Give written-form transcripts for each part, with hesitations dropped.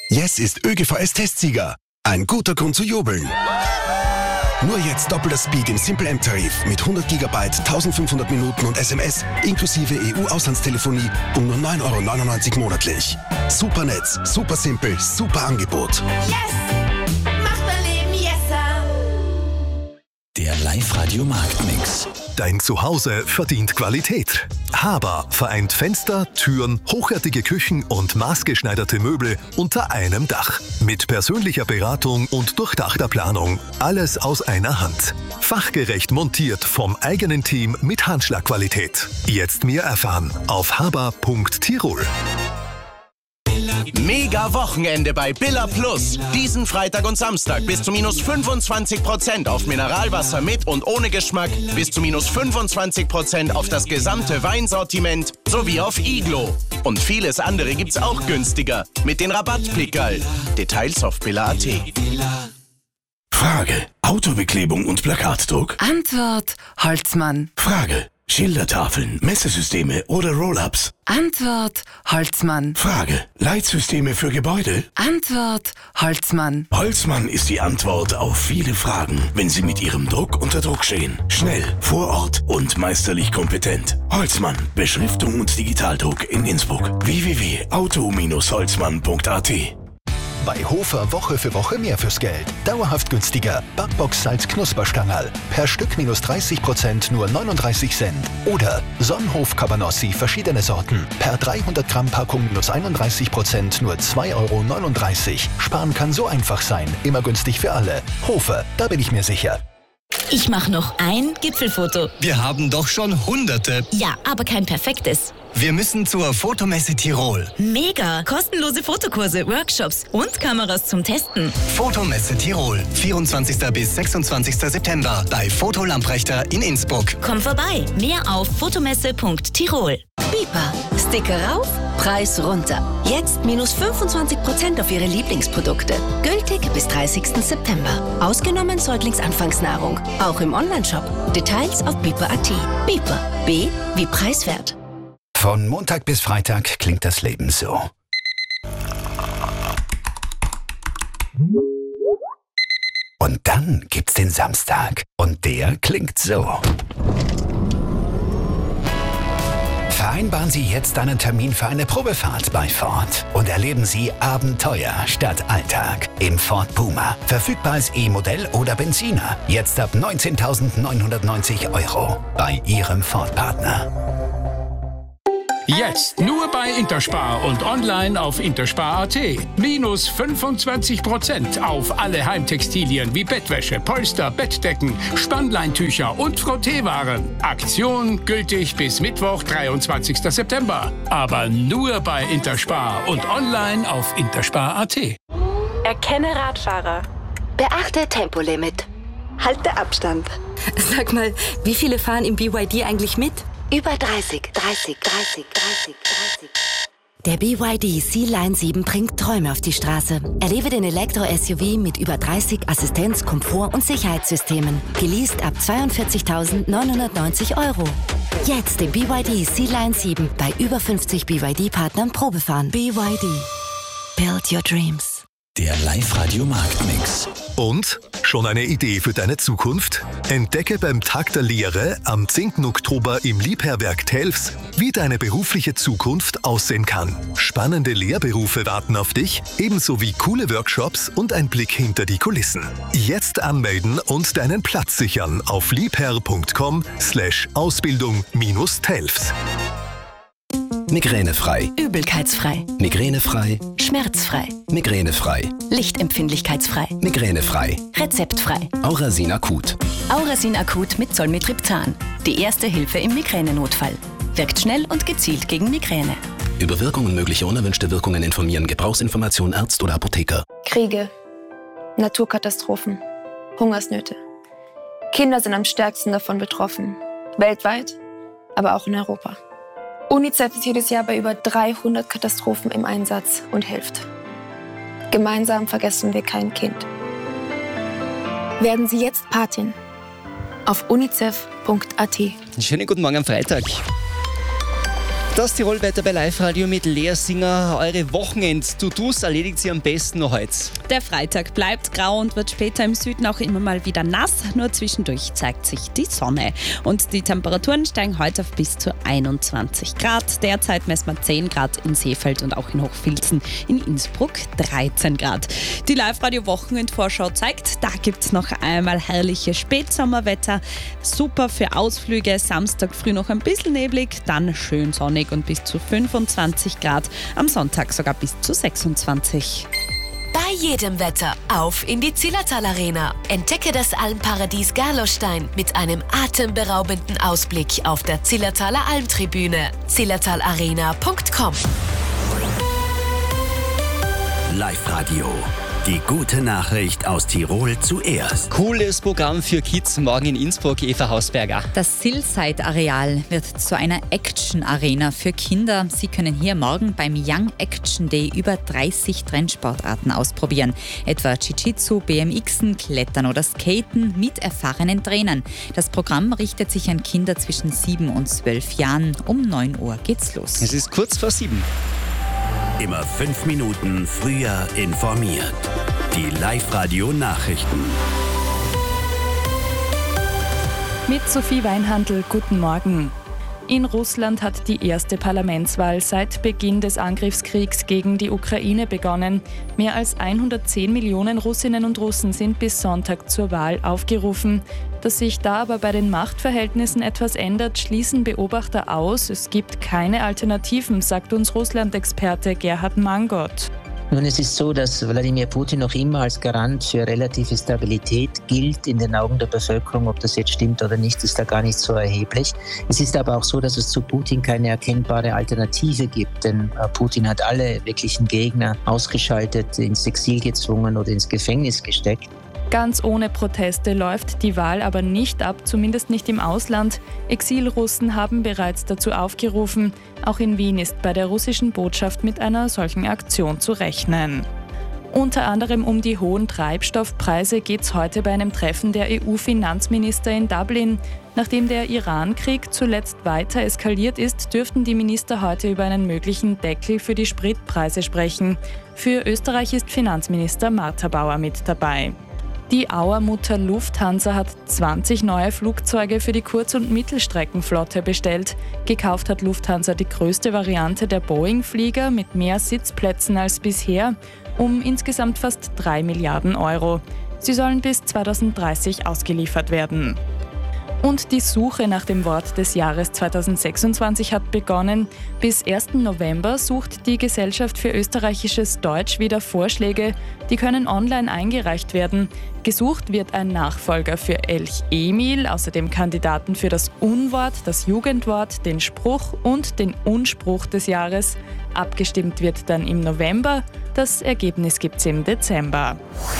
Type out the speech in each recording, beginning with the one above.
Yes ist ÖGVS-Testsieger. Ein guter Grund zu jubeln. Nur jetzt doppelter Speed im Simple M-Tarif mit 100 GB, 1500 Minuten und SMS inklusive EU-Auslandstelefonie um nur 9,99 € monatlich. Super Netz, super simpel, super Angebot. Yes! Macht mein Leben yesser! Der Live-Radio-Marktmix. Dein Zuhause verdient Qualität. Haber vereint Fenster, Türen, hochwertige Küchen und maßgeschneiderte Möbel unter einem Dach. Mit persönlicher Beratung und durchdachter Planung. Alles aus einer Hand. Fachgerecht montiert vom eigenen Team mit Handschlagqualität. Jetzt mehr erfahren auf haber.tirol. Mega Wochenende bei Billa Plus. Diesen Freitag und Samstag bis zu minus 25% auf Mineralwasser mit und ohne Geschmack, bis zu minus 25% auf das gesamte Weinsortiment sowie auf Iglo. Und vieles andere gibt's auch günstiger mit den Rabattpickerl. Details auf billa.at. Frage: Autobeklebung und Plakatdruck? Antwort: Holzmann. Frage: Schildertafeln, Messesysteme oder Roll-Ups? Antwort: Holzmann. Frage: Leitsysteme für Gebäude? Antwort: Holzmann. Holzmann ist die Antwort auf viele Fragen, wenn Sie mit Ihrem Druck unter Druck stehen. Schnell, vor Ort und meisterlich kompetent. Holzmann, Beschriftung und Digitaldruck in Innsbruck. www.auto-holzmann.at. Bei Hofer Woche für Woche mehr fürs Geld. Dauerhaft günstiger. Backbox Salz Knusperstangerl. Per Stück minus 30%, nur 39 Cent. Oder Sonnenhof Cabanossi verschiedene Sorten. Per 300 Gramm Packung minus 31%, nur 2,39 €. Sparen kann so einfach sein. Immer günstig für alle. Hofer, da bin ich mir sicher. Ich mache noch ein Gipfelfoto. Wir haben doch schon Hunderte. Ja, aber kein perfektes. Wir müssen zur Fotomesse Tirol. Mega! Kostenlose Fotokurse, Workshops und Kameras zum Testen. Fotomesse Tirol, 24. bis 26. September bei Foto Lamprechter in Innsbruck. Komm vorbei. Mehr auf fotomesse.tirol. Bipa. Sticker rauf, Preis runter. Jetzt minus 25% auf Ihre Lieblingsprodukte. Gültig bis 30. September. Ausgenommen Säuglingsanfangsnahrung. Auch im Onlineshop. Details auf bipa.at. Bipa. B wie preiswert. Von Montag bis Freitag klingt das Leben so. Und dann gibt's den Samstag. Und der klingt so. Vereinbaren Sie jetzt einen Termin für eine Probefahrt bei Ford und erleben Sie Abenteuer statt Alltag im Ford Puma. Verfügbar als E-Modell oder Benziner. Jetzt ab 19.990 € bei Ihrem Ford-Partner. Jetzt nur bei Interspar und online auf interspar.at. Minus 25% auf alle Heimtextilien wie Bettwäsche, Polster, Bettdecken, Spannleintücher und Frotteewaren. Aktion gültig bis Mittwoch, 23. September. Aber nur bei Interspar und online auf interspar.at. Erkenne Radfahrer. Beachte Tempolimit. Halte Abstand. Sag mal, wie viele fahren im BYD eigentlich mit? Über 30. Der BYD Sea-Line 7 bringt Träume auf die Straße. Erlebe den Elektro-SUV mit über 30 Assistenz-, Komfort- und Sicherheitssystemen. Geleast ab 42.990 €. Jetzt den BYD Sea-Line 7 bei über 50 BYD-Partnern Probefahren. BYD. Build your dreams. Der Live-Radio-Marktmix. Und? Schon eine Idee für deine Zukunft? Entdecke beim Tag der Lehre am 10. Oktober im Liebherberg Telfs, wie deine berufliche Zukunft aussehen kann. Spannende Lehrberufe warten auf dich, ebenso wie coole Workshops und ein Blick hinter die Kulissen. Jetzt anmelden und deinen Platz sichern auf liebherr.com/Ausbildung-Telfs. Migränefrei. Übelkeitsfrei. Migränefrei. Schmerzfrei. Migränefrei. Lichtempfindlichkeitsfrei. Migränefrei. Rezeptfrei. Aurasin Akut. Aurasin Akut mit Zolmitriptan. Die erste Hilfe im Migränenotfall. Wirkt schnell und gezielt gegen Migräne. Über Wirkung und mögliche unerwünschte Wirkungen informieren. Gebrauchsinformation Arzt oder Apotheker. Kriege, Naturkatastrophen, Hungersnöte. Kinder sind am stärksten davon betroffen. Weltweit, aber auch in Europa. UNICEF ist jedes Jahr bei über 300 Katastrophen im Einsatz und hilft. Gemeinsam vergessen wir kein Kind. Werden Sie jetzt Patin auf unicef.at. Schönen guten Morgen am Freitag. Das Tirol-Wetter bei Live-Radio mit Lea Singer. Eure Wochenend-To-Dos erledigt sie am besten noch heute. Der Freitag bleibt grau und wird später im Süden auch immer mal wieder nass. Nur zwischendurch zeigt sich die Sonne. Und die Temperaturen steigen heute auf bis zu 21 Grad. Derzeit messen wir 10 Grad in Seefeld und auch in Hochfilzen. In Innsbruck 13 Grad. Die Live-Radio-Wochenend-Vorschau zeigt, da gibt es noch einmal herrliche Spätsommerwetter. Super für Ausflüge. Samstag früh noch ein bisschen neblig, dann schön sonnig und bis zu 25 Grad. Am Sonntag sogar bis zu 26. Bei jedem Wetter auf in die Zillertal Arena. Entdecke das Almparadies Gerlostein mit einem atemberaubenden Ausblick auf der Zillertaler Almtribüne. zillertalarena.com. Live-Radio. Die gute Nachricht aus Tirol zuerst. Cooles Programm für Kids morgen in Innsbruck, Eva Hausberger. Das Silside-Areal wird zu einer Action-Arena für Kinder. Sie können hier morgen beim Young Action Day über 30 Trendsportarten ausprobieren. Etwa Jiu-Jitsu, BMXen, Klettern oder Skaten mit erfahrenen Trainern. Das Programm richtet sich an Kinder zwischen 7 und 12 Jahren. Um 9 Uhr geht's los. Es ist kurz vor 7. Immer 5 Minuten früher informiert. Die Live-Radio-Nachrichten. Mit Sophie Weinhandl, guten Morgen. In Russland hat die erste Parlamentswahl seit Beginn des Angriffskriegs gegen die Ukraine begonnen. Mehr als 110 Millionen Russinnen und Russen sind bis Sonntag zur Wahl aufgerufen. Dass sich da aber bei den Machtverhältnissen etwas ändert, schließen Beobachter aus. Es gibt keine Alternativen, sagt uns Russland-Experte Gerhard Mangot. Nun, es ist so, dass Wladimir Putin noch immer als Garant für relative Stabilität gilt in den Augen der Bevölkerung. Ob das jetzt stimmt oder nicht, ist da gar nicht so erheblich. Es ist aber auch so, dass es zu Putin keine erkennbare Alternative gibt, denn Putin hat alle wirklichen Gegner ausgeschaltet, ins Exil gezwungen oder ins Gefängnis gesteckt. Ganz ohne Proteste läuft die Wahl aber nicht ab, zumindest nicht im Ausland. Exilrussen haben bereits dazu aufgerufen. Auch in Wien ist bei der russischen Botschaft mit einer solchen Aktion zu rechnen. Unter anderem um die hohen Treibstoffpreise geht es heute bei einem Treffen der EU-Finanzminister in Dublin. Nachdem der Iran-Krieg zuletzt weiter eskaliert ist, dürften die Minister heute über einen möglichen Deckel für die Spritpreise sprechen. Für Österreich ist Finanzminister Martha Bauer mit dabei. Die Auermutter Lufthansa hat 20 neue Flugzeuge für die Kurz- und Mittelstreckenflotte bestellt. Gekauft hat Lufthansa die größte Variante der Boeing-Flieger mit mehr Sitzplätzen als bisher, um insgesamt fast 3 Milliarden Euro. Sie sollen bis 2030 ausgeliefert werden. Und die Suche nach dem Wort des Jahres 2026 hat begonnen. Bis 1. November sucht die Gesellschaft für österreichisches Deutsch wieder Vorschläge. Die können online eingereicht werden. Gesucht wird ein Nachfolger für Elch Emil, außerdem Kandidaten für das Unwort, das Jugendwort, den Spruch und den Unspruch des Jahres. Abgestimmt wird dann im November. Das Ergebnis gibt's im Dezember.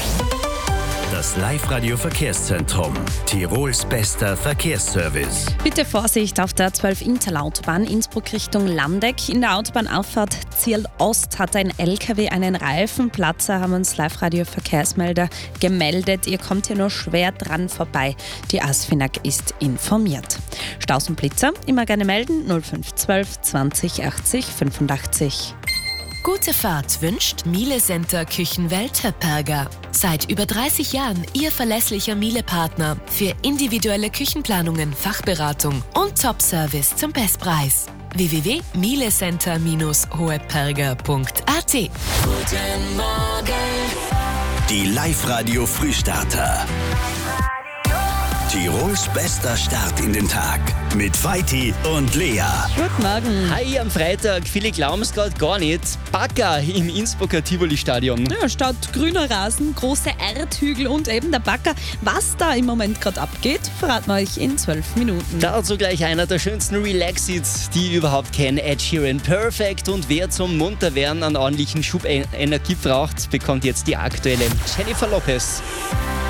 Das Live-Radio-Verkehrszentrum. Tirols bester Verkehrsservice. Bitte Vorsicht auf der 12 Intalautobahn Innsbruck Richtung Landeck. In der Autobahnauffahrt Ziel Ost hat ein LKW einen Reifenplatzer, haben uns Live-Radio-Verkehrsmelder gemeldet. Ihr kommt hier nur schwer dran vorbei. Die ASFINAG ist informiert. Staus und Blitzer immer gerne melden 0512 20 80 85. Gute Fahrt wünscht Miele Center Küchenwelt Höpperger. Seit über 30 Jahren Ihr verlässlicher Miele-Partner für individuelle Küchenplanungen, Fachberatung und Top-Service zum Bestpreis. www.mielecenter-hoheperger.at. Guten Morgen. Die Live-Radio-Frühstarter. Tirols bester Start in den Tag mit Vaiti und Lea. Guten Morgen. Hi am Freitag. Viele glauben es gerade gar nicht. Bagger im Innsbrucker Tivoli-Stadion. Ja, statt grüner Rasen, große Erdhügel und eben der Bagger. Was da im Moment gerade abgeht, verraten wir euch in 12 Minuten. Dazu gleich einer der schönsten Relax-Hits, die ihr überhaupt kennen. Ed Sheeran, Perfect. Und wer zum Munterwerden an ordentlichen Schubenergie braucht, bekommt jetzt die aktuelle Jennifer Lopez.